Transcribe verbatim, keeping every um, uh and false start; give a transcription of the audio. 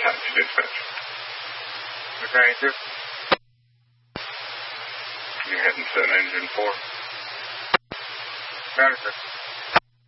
Touch, dispatch. Ranger. You're heading to engine four. Roger.